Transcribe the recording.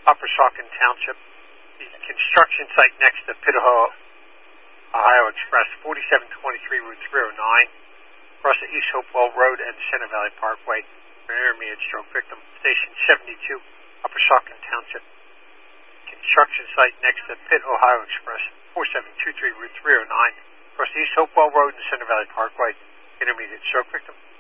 Upper Saucon Township. The construction site next to Pittsburgh, Ohio Express, 4723 Route 309, across the East Hopewell Road and Center Valley Parkway, for an intermediate stroke victim. Station 72, Upper Saucon Township. Construction site next to Pitt, Ohio Express, 4723 Route 309, across the East Hopewell Road and Center Valley Parkway, intermediate stroke victim.